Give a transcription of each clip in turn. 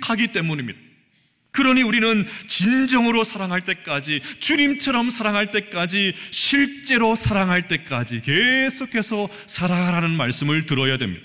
하기 때문입니다. 그러니 우리는 진정으로 사랑할 때까지, 주님처럼 사랑할 때까지, 실제로 사랑할 때까지 계속해서 사랑하라는 말씀을 들어야 됩니다.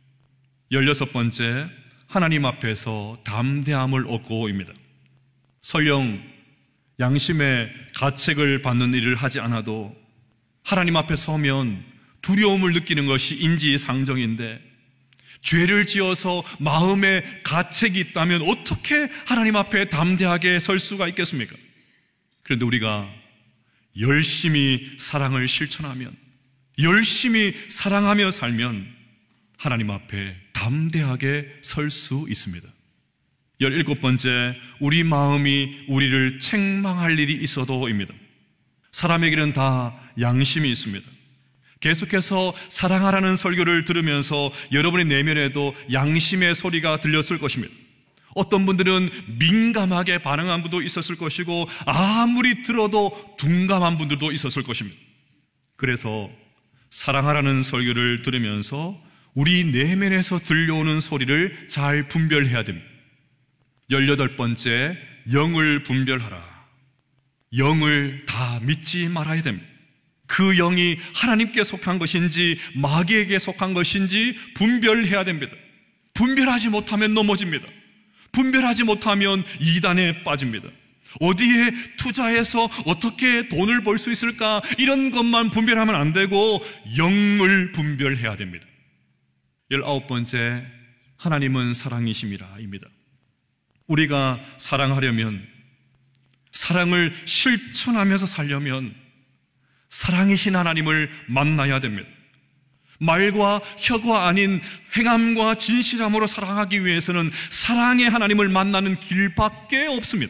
16번째, 하나님 앞에서 담대함을 얻고입니다. 설령 양심의 가책을 받는 일을 하지 않아도 하나님 앞에 서면 두려움을 느끼는 것이 인지상정인데, 죄를 지어서 마음에 가책이 있다면 어떻게 하나님 앞에 담대하게 설 수가 있겠습니까? 그런데 우리가 열심히 사랑을 실천하면, 열심히 사랑하며 살면 하나님 앞에 담대하게 설 수 있습니다. 17번째, 우리 마음이 우리를 책망할 일이 있어도입니다. 사람에게는 다 양심이 있습니다. 계속해서 사랑하라는 설교를 들으면서 여러분의 내면에도 양심의 소리가 들렸을 것입니다. 어떤 분들은 민감하게 반응한 분도 있었을 것이고, 아무리 들어도 둔감한 분들도 있었을 것입니다. 그래서 사랑하라는 설교를 들으면서 우리 내면에서 들려오는 소리를 잘 분별해야 됩니다. 18번째, 영을 분별하라. 영을 다 믿지 말아야 됩니다. 그 영이 하나님께 속한 것인지 마귀에게 속한 것인지 분별해야 됩니다. 분별하지 못하면 넘어집니다. 분별하지 못하면 이단에 빠집니다. 어디에 투자해서 어떻게 돈을 벌 수 있을까, 이런 것만 분별하면 안 되고 영을 분별해야 됩니다. 19번째, 하나님은 사랑이심이라입니다. 우리가 사랑하려면, 사랑을 실천하면서 살려면 사랑이신 하나님을 만나야 됩니다. 말과 혀가 아닌 행함과 진실함으로 사랑하기 위해서는 사랑의 하나님을 만나는 길밖에 없습니다.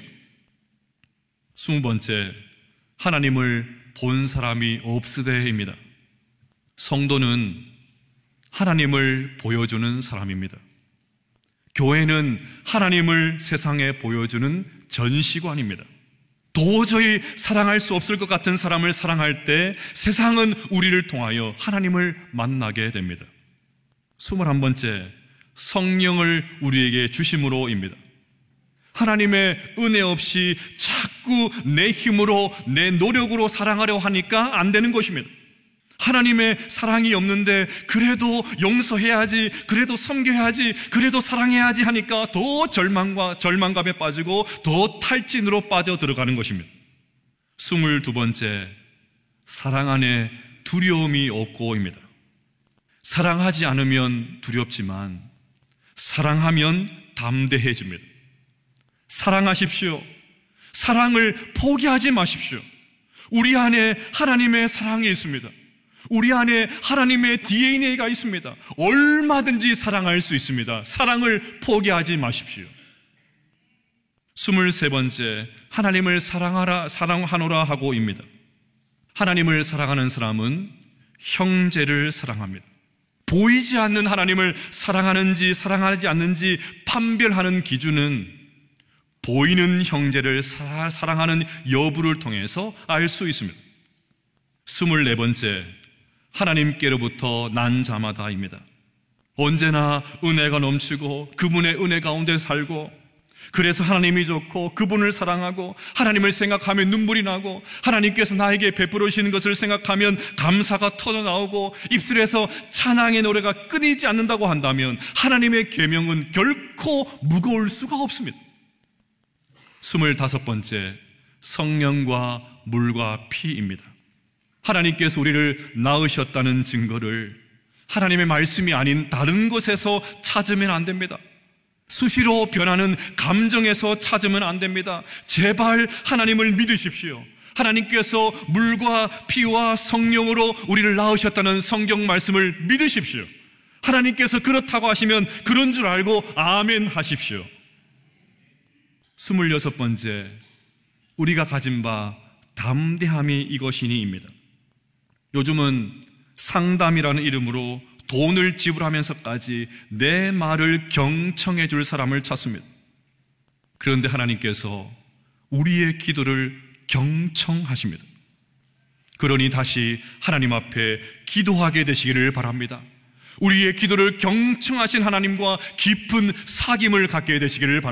20번째, 하나님을 본 사람이 없으되입니다. 성도는 하나님을 보여주는 사람입니다. 교회는 하나님을 세상에 보여주는 전시관입니다. 도저히 사랑할 수 없을 것 같은 사람을 사랑할 때 세상은 우리를 통하여 하나님을 만나게 됩니다. 21번째, 성령을 우리에게 주심으로입니다. 하나님의 은혜 없이 자꾸 내 힘으로, 내 노력으로 사랑하려 하니까 안 되는 것입니다. 하나님의 사랑이 없는데 그래도 용서해야지, 그래도 섬겨야지, 그래도 사랑해야지 하니까 더 절망감에 빠지고 더 탈진으로 빠져 들어가는 것입니다. 22번째, 사랑 안에 두려움이 없고입니다. 사랑하지 않으면 두렵지만 사랑하면 담대해집니다. 사랑하십시오. 사랑을 포기하지 마십시오. 우리 안에 하나님의 사랑이 있습니다. 우리 안에 하나님의 DNA가 있습니다. 얼마든지 사랑할 수 있습니다. 사랑을 포기하지 마십시오. 23번째, 하나님을 사랑하노라 하고입니다. 하나님을 사랑하는 사람은 형제를 사랑합니다. 보이지 않는 하나님을 사랑하는지 사랑하지 않는지 판별하는 기준은 보이는 형제를 사랑하는 여부를 통해서 알 수 있습니다. 24번째, 하나님께로부터 난 자마다입니다. 언제나 은혜가 넘치고 그분의 은혜 가운데 살고, 그래서 하나님이 좋고 그분을 사랑하고 하나님을 생각하면 눈물이 나고 하나님께서 나에게 베풀어 주시는 것을 생각하면 감사가 터져나오고 입술에서 찬양의 노래가 끊이지 않는다고 한다면 하나님의 계명은 결코 무거울 수가 없습니다. 25번째, 성령과 물과 피입니다. 하나님께서 우리를 낳으셨다는 증거를 하나님의 말씀이 아닌 다른 곳에서 찾으면 안 됩니다. 수시로 변하는 감정에서 찾으면 안 됩니다. 제발 하나님을 믿으십시오. 하나님께서 물과 피와 성령으로 우리를 낳으셨다는 성경 말씀을 믿으십시오. 하나님께서 그렇다고 하시면 그런 줄 알고 아멘 하십시오. 26번째, 우리가 가진 바 담대함이 이것이니입니다. 요즘은 상담이라는 이름으로 돈을 지불하면서까지 내 말을 경청해 줄 사람을 찾습니다. 그런데 하나님께서 우리의 기도를 경청하십니다. 그러니 다시 하나님 앞에 기도하게 되시기를 바랍니다. 우리의 기도를 경청하신 하나님과 깊은 사귐을 갖게 되시기를 바랍니다.